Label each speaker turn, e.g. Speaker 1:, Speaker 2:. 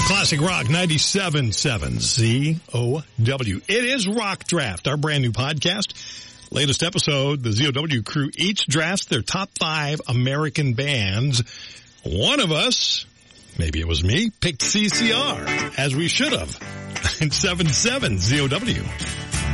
Speaker 1: Classic Rock 97.7 ZOW. It is Rock Draft, our brand new podcast. Latest episode, the ZOW crew each drafts their top 5 American bands. One of us, maybe it was me, picked CCR, as we should have. 97.7 ZOW.